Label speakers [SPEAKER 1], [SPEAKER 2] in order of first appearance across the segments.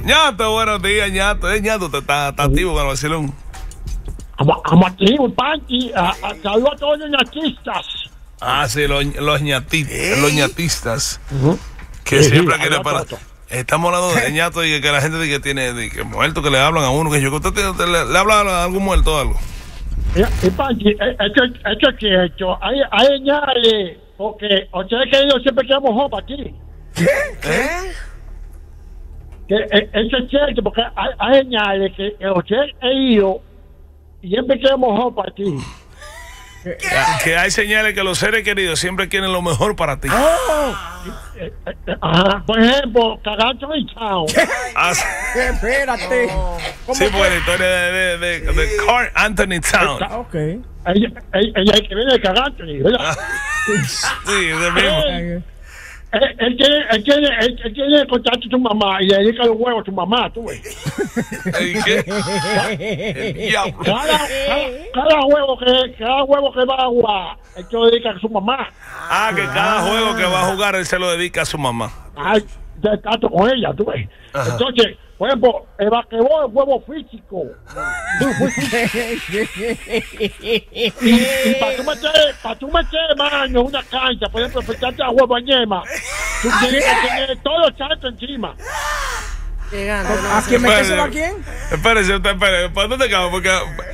[SPEAKER 1] Ñato, buenos días, Ñato. Ñato, está activo con el vacilón.
[SPEAKER 2] Amativo, Panchi. Saludos a todos los ñatistas.
[SPEAKER 1] Ah, sí, los ñatistas. Que siempre quiere para... Estamos hablando de Ñato y que la gente dice que tiene que muerto, que le hablan a uno, que yo usted le habla a algún muerto o algo.
[SPEAKER 2] Y Panchi, esto es cierto. Hay señales, porque ustedes queridos siempre quedamos jopa aquí.
[SPEAKER 1] ¿Eh?
[SPEAKER 2] Que eso es cierto, porque hay señales que ustedes he ido y siempre quedamos jopa aquí.
[SPEAKER 1] Que hay señales que los seres queridos siempre quieren lo mejor para ti.
[SPEAKER 2] Por ejemplo, Carantony Town.
[SPEAKER 3] Espérate.
[SPEAKER 1] Sí, pues la historia de Carl Anthony Town.
[SPEAKER 3] Ok.
[SPEAKER 2] Ella que viene de Carantony, ¿verdad?
[SPEAKER 1] Sí, ese mismo.
[SPEAKER 2] Él tiene contacto a tu mamá y le dedica los huevos a tu mamá, tú ves.
[SPEAKER 1] ¿Qué? Diablo.
[SPEAKER 2] Cada huevo que va a jugar, él se lo dedica a su mamá.
[SPEAKER 1] Ah, que cada juego que va a jugar él se lo dedica a su mamá.
[SPEAKER 2] Ay, de tanto con ella, tú ves. Ajá. Entonces, por ejemplo, el basquetbol es juego físico. Y para tú meter mano en una cancha, por ejemplo, enfrentarte a Juego Ñema, tú tienes que tener todos los santos encima.
[SPEAKER 3] ¿A quién metérselo a quién?
[SPEAKER 1] Espérese, ¿para dónde te acabo? Porque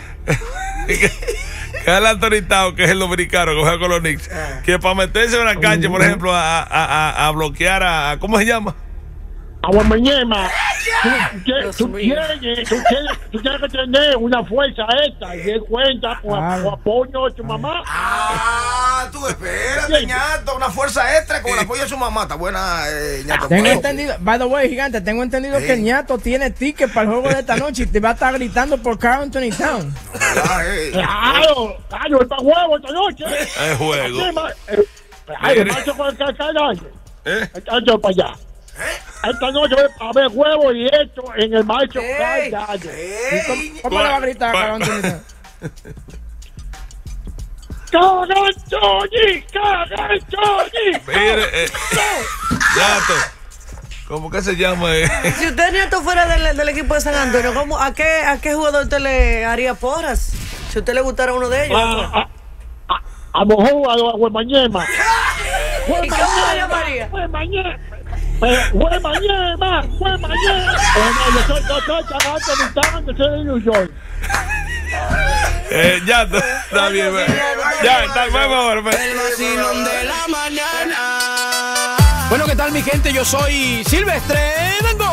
[SPEAKER 1] Carl Anthony Town, que es el dominicano que juega con los Knicks, que para meterse en una cancha, por ejemplo, a bloquear a ¿cómo se llama?
[SPEAKER 2] A Guamañema, tú tienes que tener una fuerza extra y de cuenta con apoyo de tu mamá.
[SPEAKER 4] Tú espérate, Ñato, una fuerza extra con el apoyo de su mamá. Está buena, Ñato.
[SPEAKER 3] Tengo entendido, by the way, gigante, tengo entendido que Ñato tiene ticket para el juego de esta noche y te va a estar gritando por Carl Anthony Town.
[SPEAKER 2] Claro, es para juego esta noche.
[SPEAKER 1] Es juego.
[SPEAKER 2] Macho con el canal. Esto para allá. Esta noche voy a ver huevos y esto en el macho.
[SPEAKER 3] ¿Cómo le va a gritar a Carl Anthony Town?
[SPEAKER 2] ¡Cagantoni!
[SPEAKER 1] Mire, Ñato, ¿cómo que se llama?
[SPEAKER 5] Si usted Ñato fuera del equipo de San Antonio, ¿a qué jugador usted le haría porras? Si a usted le gustara uno de ellos.
[SPEAKER 2] A lo mejor a Guamañema.
[SPEAKER 5] ¿Y cómo le llamaría?
[SPEAKER 2] Guamañema. Yo soy cagante de Town, yo soy de New York.
[SPEAKER 1] Ya está bien, ya está, vamos.
[SPEAKER 6] El vacilón de la mañana. Bueno, ¿qué tal, mi gente? Yo soy Silvestre. Vengo.